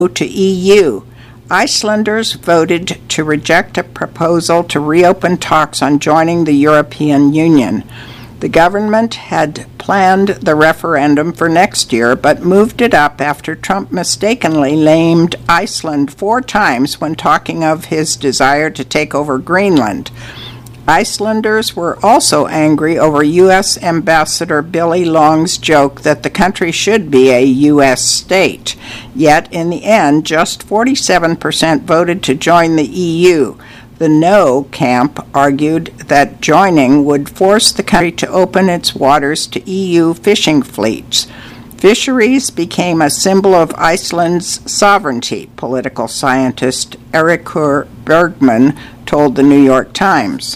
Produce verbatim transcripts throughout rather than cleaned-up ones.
to E U. Icelanders voted to reject a proposal to reopen talks on joining the European Union. The government had planned the referendum for next year, but moved it up after Trump mistakenly named Iceland four times when talking of his desire to take over Greenland. Icelanders were also angry over U S Ambassador Billy Long's joke that the country should be a U S state. Yet, in the end, just forty-seven percent voted to join the E U. The no camp argued that joining would force the country to open its waters to E U fishing fleets. Fisheries became a symbol of Iceland's sovereignty, political scientist Eiríkur Bergman told the New York Times.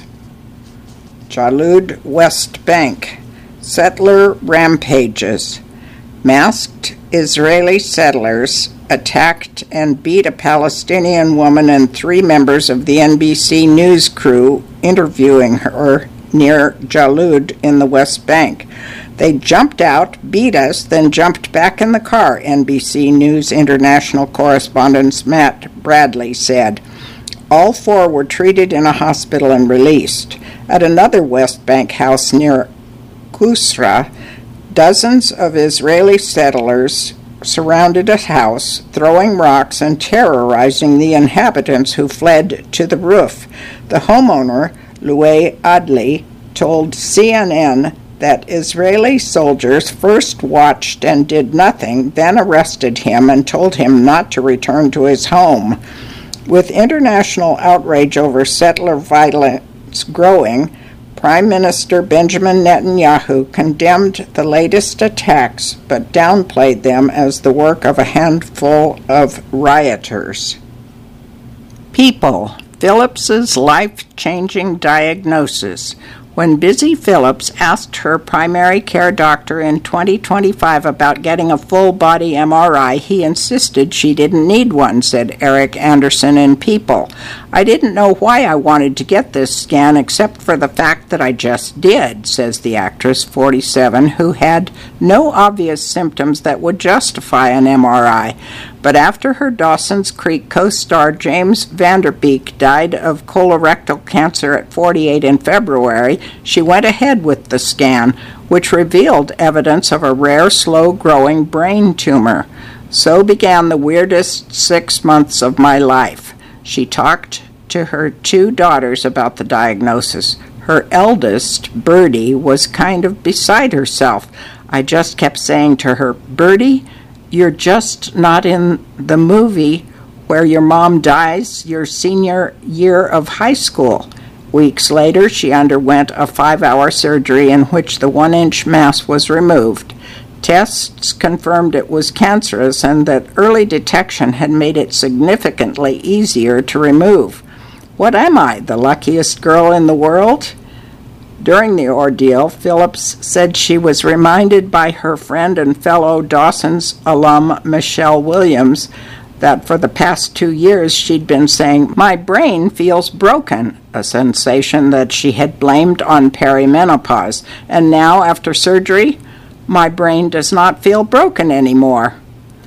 Jalud, West Bank. Settler rampages. Masked Israeli settlers attacked and beat a Palestinian woman and three members of the N B C News crew interviewing her near Jalud in the West Bank. They jumped out, beat us, then jumped back in the car, N B C News International correspondent Matt Bradley said. All four were treated in a hospital and released. At another West Bank house near Kusra, dozens of Israeli settlers surrounded a house, throwing rocks and terrorizing the inhabitants who fled to the roof. The homeowner, Louay Adli, told C N N that Israeli soldiers first watched and did nothing, then arrested him and told him not to return to his home. With international outrage over settler violence growing, Prime Minister Benjamin Netanyahu condemned the latest attacks but downplayed them as the work of a handful of rioters. People, Phillips's life-changing diagnosis. When Busy Phillips asked her primary care doctor in twenty twenty-five about getting a full-body M R I, he insisted she didn't need one, said Eric Anderson in People. I didn't know why I wanted to get this scan except for the fact that I just did, says the actress, forty-seven, who had no obvious symptoms that would justify an M R I. But after her Dawson's Creek co-star James Vanderbeek died of colorectal cancer at forty-eight in February, she went ahead with the scan, which revealed evidence of a rare, slow-growing brain tumor. So began the weirdest six months of my life. She talked to her two daughters about the diagnosis. Her eldest, Birdie, was kind of beside herself. I just kept saying to her, Birdie, you're just not in the movie where your mom dies your senior year of high school. Weeks later, she underwent a five-hour surgery in which the one-inch mass was removed. Tests confirmed it was cancerous and that early detection had made it significantly easier to remove. What am I, the luckiest girl in the world? During the ordeal, Phillips said she was reminded by her friend and fellow Dawson's alum Michelle Williams that for the past two years she'd been saying, my brain feels broken, a sensation that she had blamed on perimenopause. And now, after surgery, my brain does not feel broken anymore.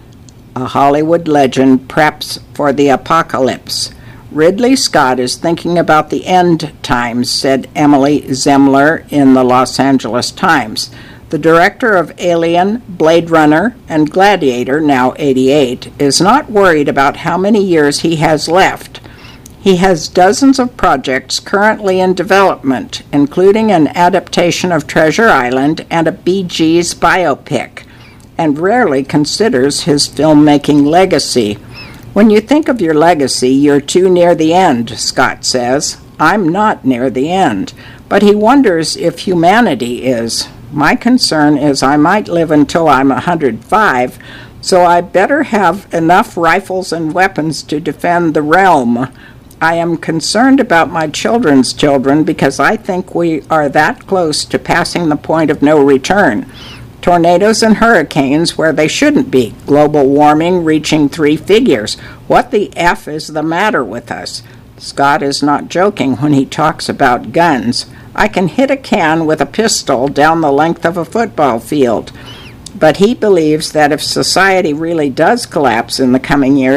A Hollywood legend preps for the apocalypse. Ridley Scott is thinking about the end times, said Emily Zemler in the Los Angeles Times. The director of Alien, Blade Runner, and Gladiator, now eighty-eight, is not worried about how many years he has left. He has dozens of projects currently in development, including an adaptation of Treasure Island and a Bee Gees biopic, and rarely considers his filmmaking legacy. When you think of your legacy, you're too near the end, Scott says. I'm not near the end, but he wonders if humanity is. My concern is I might live until I'm one hundred five, so I better have enough rifles and weapons to defend the realm. I am concerned about my children's children because I think we are that close to passing the point of no return. Tornadoes and hurricanes where they shouldn't be. Global warming reaching three figures. What the F is the matter with us? Scott is not joking when he talks about guns. I can hit a can with a pistol down the length of a football field. But he believes that if society really does collapse in the coming years,